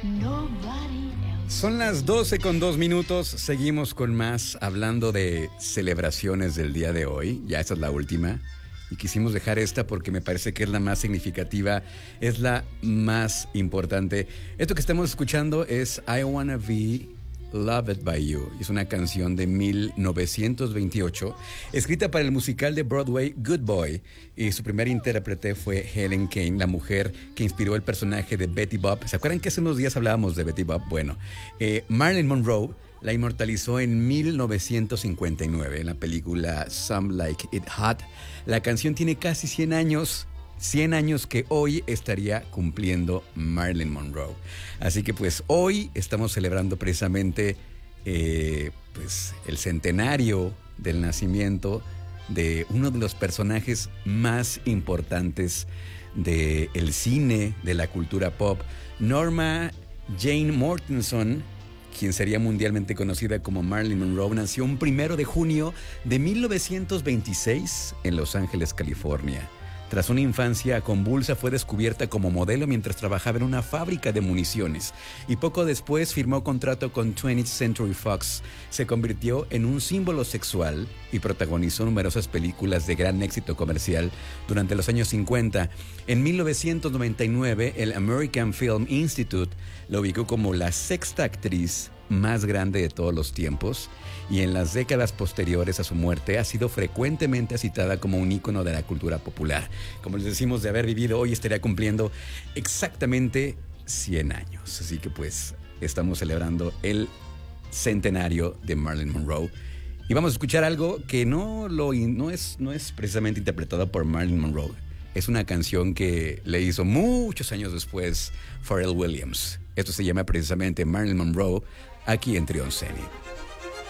Son las 12:02. Seguimos con más, hablando de celebraciones del día de hoy. Ya esta es la última. Y quisimos dejar esta porque me parece que es la más significativa, es la más importante. Esto que estamos escuchando es I Wanna Be Loved by You. Es una canción de 1928, escrita para el musical de Broadway Good Boy, y su primer intérprete fue Helen Kane, la mujer que inspiró el personaje de Betty Boop. ¿Se acuerdan que hace unos días hablábamos de Betty Boop? Bueno, Marilyn Monroe la inmortalizó en 1959 en la película Some Like It Hot. La canción tiene casi 100 años. 100 años que hoy estaría cumpliendo Marilyn Monroe. Así que pues hoy estamos celebrando precisamente pues el centenario del nacimiento de uno de los personajes más importantes del cine, de la cultura pop, Norma Jane Mortenson, quien sería mundialmente conocida como Marilyn Monroe. Nació un 1 de junio de 1926 en Los Ángeles, California. Tras una infancia convulsa, fue descubierta como modelo mientras trabajaba en una fábrica de municiones, y poco después firmó contrato con 20th Century Fox. Se convirtió en un símbolo sexual y protagonizó numerosas películas de gran éxito comercial durante los años 50. En 1999, el American Film Institute la ubicó como la sexta actriz más grande de todos los tiempos, y en las décadas posteriores a su muerte ha sido frecuentemente citada como un ícono de la cultura popular. Como les decimos, de haber vivido hoy estaría cumpliendo exactamente 100 años. Así que pues estamos celebrando el centenario de Marilyn Monroe. Y vamos a escuchar algo que no es precisamente interpretado por Marilyn Monroe. Es una canción que le hizo muchos años después Pharrell Williams. Esto se llama precisamente Marilyn Monroe, aquí en Trio Zenith.